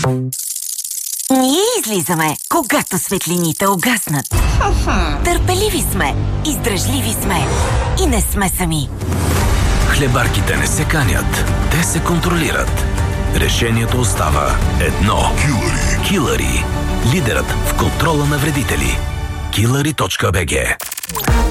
Ние излизаме, когато светлините угаснат. Търпеливи сме, издръжливи сме и не сме сами. Хлебарките не се канят, те се контролират. Решението остава едно. Килъри. Лидерът в контрола на вредители. Killery.bg